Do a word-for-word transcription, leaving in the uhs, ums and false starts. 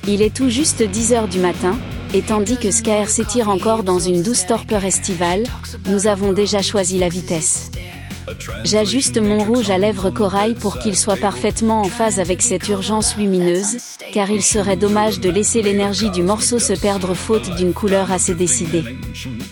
Il est tout juste dix heures du matin, et tandis que Skyr s'étire encore dans une douce torpeur estivale, nous avons déjà choisi la vitesse. J'ajuste mon rouge à lèvres corail pour qu'il soit parfaitement en phase avec cette urgence lumineuse, car il serait dommage de laisser l'énergie du morceau se perdre faute d'une couleur assez décidée.